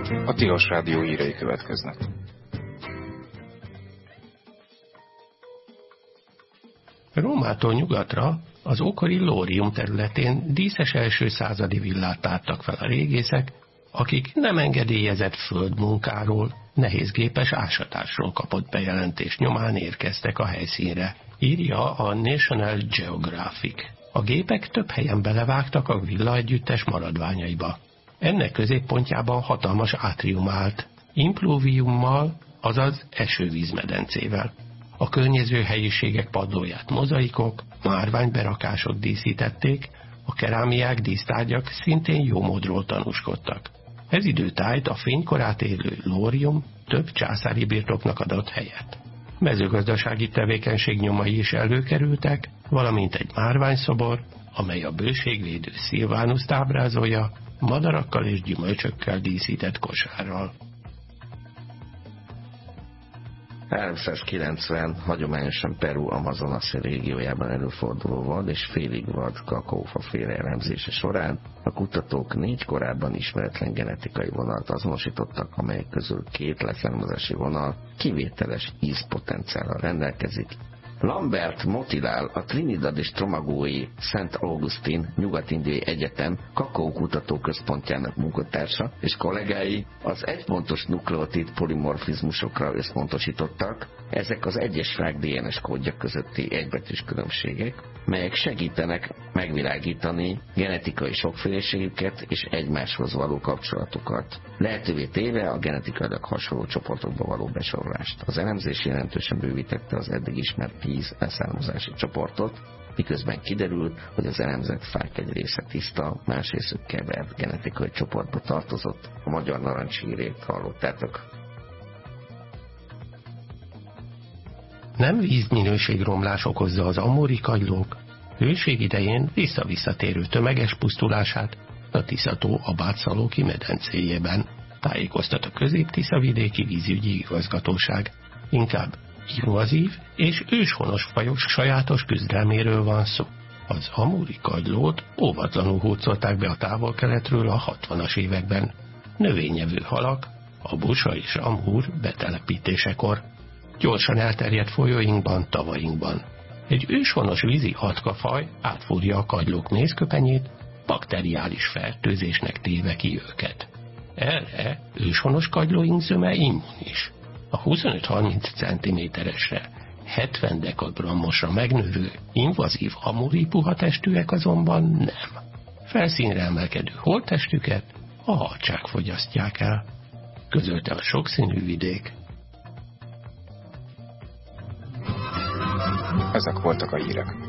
A Tilos Rádió hírei következnek. Rómától nyugatra, az ókori Lórium területén díszes első századi villát tártak fel a régészek, akik nem engedélyezett földmunkáról, nehézgépes ásatásról kapott bejelentés nyomán érkeztek a helyszínre, írja a National Geographic. A gépek több helyen belevágtak a villa együttes maradványaiba. Ennek középpontjában hatalmas átrium állt, impluviummal, azaz esővízmedencével. A környező helyiségek padlóját mozaikok, márványberakások díszítették, a kerámiák, dísztárgyak szintén jó módról tanúskodtak. Ez időtájt a fénykorát élő Lórium több császári birtoknak adott helyet. Mezőgazdasági tevékenység nyomai is előkerültek, valamint egy márványszobor, amely a bőségvédő Szilvánuszt ábrázolja, madarakkal és gyümölcsökkel díszített kosárral. 390 hagyományosan Peru amazonasi régiójában előforduló vad és félig vad kakaófaféle elemzése során a kutatók 4 korábban ismeretlen genetikai vonalt azonosítottak, amelyek közül 2 leszármazási vonal kivételes ízpotenciállal rendelkezik. Lambert Motilal, a Trinidad és Tomagói Szent Augustin Nyugat-Indiai Egyetem kakaókutató központjának munkatársa és kollégái az egypontos nukleotid polimorfizmusokra összpontosítottak. Ezek az egyes fák DNS kódja közötti egybetűs különbségek, melyek segítenek megvilágítani genetikai sokféleségüket és egymáshoz való kapcsolatukat, lehetővé téve a genetikailag hasonló csoportokba való besorolást. Az elemzés jelentősen bővítette az eddig ismert 10 leszármazási csoportot, miközben kiderült, hogy az elemzett fák egy része tiszta, más részük kevert genetikai csoportba tartozott. A magyar narancshírét hallottátok. Nem vízminőségromlás okozza az amuri kagylók hőség idején visszavisszatérő tömeges pusztulását a Tisza-tó Abátszalóki medencéjében, tájékoztat a Közép-Tisza-vidéki vízügyi igazgatóság. Inkább invazív és őshonos fajok sajátos küzdelméről van szó. Az amuri kagylót óvatlanul hurcolták be a távol-keletről a 60-as években. Növényevő halak, a busa és amúr betelepítésekor. Gyorsan elterjedt folyóinkban, tavainkban. Egy őshonos vízi hatkafaj átfúrja a kagylók mézköpenyét, bakteriális fertőzésnek téve ki őket. Erre őshonos kagylóink zöme immunis. A 25-30 cm-esre, 70 dekagrammosra megnövő, invazív amuri puhatestűek azonban nem. Felszínre emelkedő holttestüket a harcsák fogyasztják el, közölte a sokszínű vidék. Ezek voltak a hírek.